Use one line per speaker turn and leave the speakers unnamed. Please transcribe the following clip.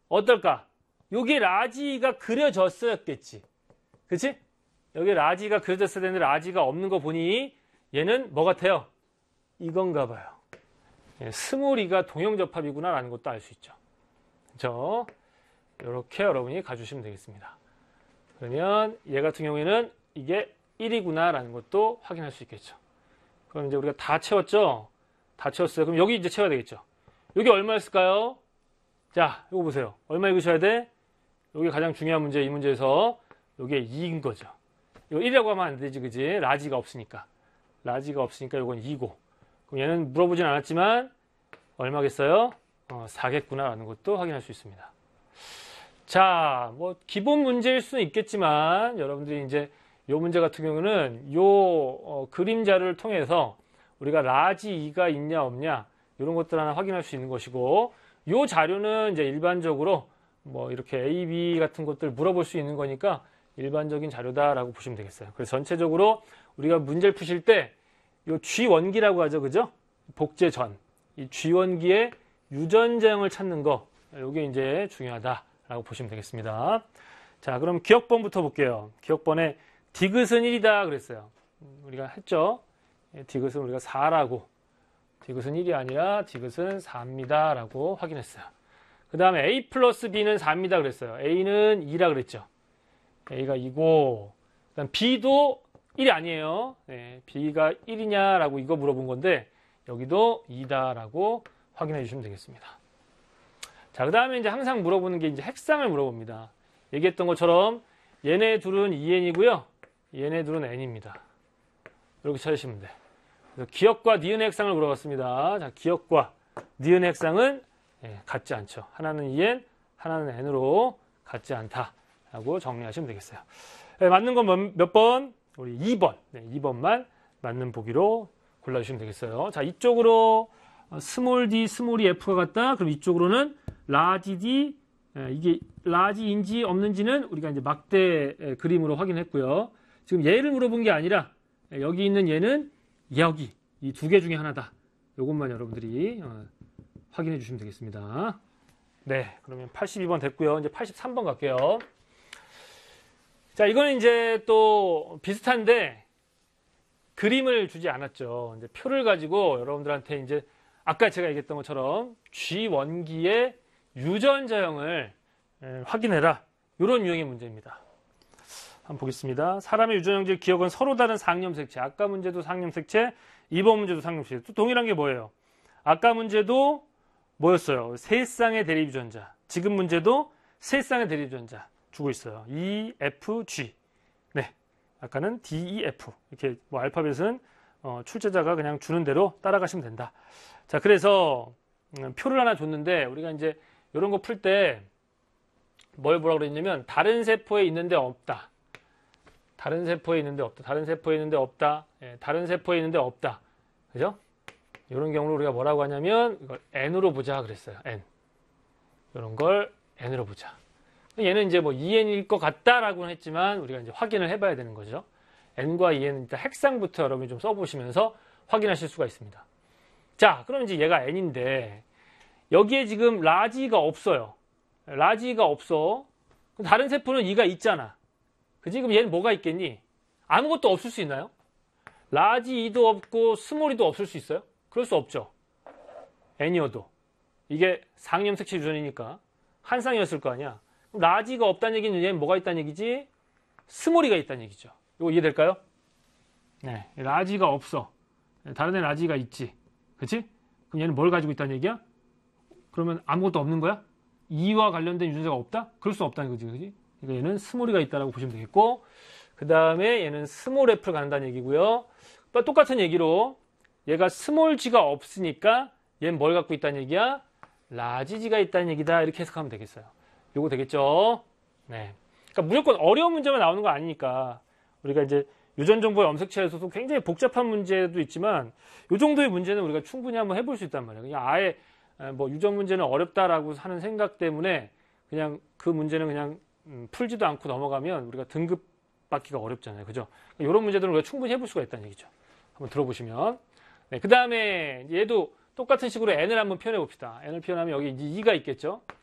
어떨까? 여기 라지가 그려졌었겠지. 그치? 여기 라지가 그려졌어야 되는데 라지가 없는 거 보니 얘는 뭐 같아요? 이건가 봐요. 스몰이가 동형접합이구나 라는 것도 알 수 있죠. 그렇죠? 이렇게 여러분이 가주시면 되겠습니다. 그러면 얘 같은 경우에는 이게 1이구나 라는 것도 확인할 수 있겠죠. 그럼 이제 우리가 다 채웠죠? 다 채웠어요. 그럼 여기 이제 채워야 되겠죠. 여기 얼마였을까요? 자, 이거 보세요. 얼마 읽으셔야 돼? 여기 가장 중요한 문제, 이 문제에서 이게 2인 거죠. 이거 1이라고 하면 안 되지, 그지? 라지가 없으니까. 라지가 없으니까 이건 2고. 그럼 얘는 물어보진 않았지만 얼마겠어요? 4겠구나 라는 것도 확인할 수 있습니다. 자, 뭐 기본 문제일 수는 있겠지만 여러분들이 이제 이 문제 같은 경우는 요 그림 자료를 통해서 우리가 라지 2가 있냐 없냐 이런 것들 하나 확인할 수 있는 것이고, 요 자료는 이제 일반적으로 뭐 이렇게 A, B 같은 것들 물어볼 수 있는 거니까 일반적인 자료다라고 보시면 되겠어요. 그래서 전체적으로 우리가 문제를 푸실 때 요 G원기라고 하죠, 그죠? 복제 전. 이 G원기의 유전자형을 찾는 거, 요게 이제 중요하다라고 보시면 되겠습니다. 자, 그럼 기억번부터 볼게요. 기억번에 디귿은 1이다 그랬어요. 우리가 했죠? 디귿은 우리가 4라고. 디귿은 1이 아니라 디귿은 4입니다 라고 확인했어요. 그 다음에 A 플러스 B는 4입니다 그랬어요. A는 2라 그랬죠. A가 2고, 그 다음 B도 1이 아니에요. 네, B가 1이냐 라고 이거 물어본 건데 여기도 2다 라고 확인해 주시면 되겠습니다. 자, 그 다음에 이제 항상 물어보는 게 이제 핵상을 물어봅니다. 얘기했던 것처럼 얘네 둘은 2n이고요. 얘네 둘은 n입니다. 이렇게 찾으시면 돼. 그래서 기억과 니은의 핵상을 물어봤습니다. 자, 기억과 니은의 핵상은 같지 않죠. 하나는 2n, 하나는 n으로 같지 않다라고 정리하시면 되겠어요. 네, 맞는 건 몇 번? 우리 2번. 네, 2번만 맞는 보기로 골라주시면 되겠어요. 자, 이쪽으로 스몰 d, 스몰 e, f가 같다. 그럼 이쪽으로는 라지 d, 이게 라지인지 없는지는 우리가 이제 막대 그림으로 확인했고요. 지금 얘를 물어본 게 아니라 여기 있는 얘는 여기 이 두 개 중에 하나다. 이것만 여러분들이 확인해 주시면 되겠습니다. 네, 그러면 82번 됐고요. 이제 83번 갈게요. 자, 이거는 이제 또 비슷한데 그림을 주지 않았죠. 이제 표를 가지고 여러분들한테 이제 아까 제가 얘기했던 것처럼 G원기의 유전자형을 확인해라. 이런 유형의 문제입니다. 한번 보겠습니다. 사람의 유전형질 기억은 서로 다른 상념색체. 아까 문제도 상념색체, 이번 문제도 상념색체. 또 동일한 게 뭐예요? 아까 문제도 뭐였어요? 세 쌍의 대립 유전자. 지금 문제도 세 쌍의 대립 유전자 주고 있어요. E, F, G. 네, 아까는 D, E, F. 이렇게 뭐 알파벳은 출제자가 그냥 주는 대로 따라가시면 된다. 자, 그래서 표를 하나 줬는데 우리가 이제 이런 거 풀 때 뭐라고 그랬냐면 다른 세포에 있는데 없다. 다른 세포에 있는데 없다. 다른 세포에 있는데 없다. 예, 다른 세포에 있는데 없다. 그죠? 이런 경우를 우리가 뭐라고 하냐면 이걸 n으로 보자 그랬어요. n. 이런 걸 n으로 보자. 얘는 이제 뭐 2n일 것 같다라고는 했지만 우리가 이제 확인을 해봐야 되는 거죠. n과 2n은 일단 핵상부터 여러분이 좀 써보시면서 확인하실 수가 있습니다. 자, 그럼 이제 얘가 n인데 여기에 지금 라지가 없어요. 라지가 없어. 다른 세포는 2가 있잖아. 그치? 그럼 얘는 뭐가 있겠니? 아무것도 없을 수 있나요? 라지 2도 없고 스몰 2도 없을 수 있어요? 그럴 수 없죠. n이어도. 이게 상념색체 유전이니까 한 쌍이었을 거 아니야. 그럼 라지가 없다는 얘기는 얘는 뭐가 있다는 얘기지? 스몰 2가 있다는 얘기죠. 이거 이해될까요? 네, 라지가 없어. 다른 애는 라지가 있지. 그치? 그럼 얘는 뭘 가지고 있다는 얘기야? 그러면 아무것도 없는 거야? 2와 관련된 유전자가 없다? 그럴 수 없다는 거지, 그지? 그러니까 얘는 스몰 2가 있다라고 보시면 되겠고, 그 다음에 얘는 스몰 F를 갖는다는 얘기고요. 또 똑같은 얘기로 얘가 스몰 G가 없으니까 얘는 뭘 갖고 있다는 얘기야? 라지 G가 있다는 얘기다. 이렇게 해석하면 되겠어요. 요거 되겠죠? 네. 그러니까 무조건 어려운 문제만 나오는 거 아니니까 우리가 이제 유전정보의 염색체에서도 굉장히 복잡한 문제도 있지만 요 정도의 문제는 우리가 충분히 한번 해볼 수 있단 말이에요. 그냥 아예 뭐 유전 문제는 어렵다라고 하는 생각 때문에 그냥 그 문제는 그냥 풀지도 않고 넘어가면 우리가 등급 받기가 어렵잖아요. 그죠? 이런 문제들은 우리가 충분히 해볼 수가 있다는 얘기죠. 한번 들어보시면. 네, 그 다음에 얘도 똑같은 식으로 n을 한번 표현해 봅시다. n을 표현하면 여기 이제 2가 있겠죠?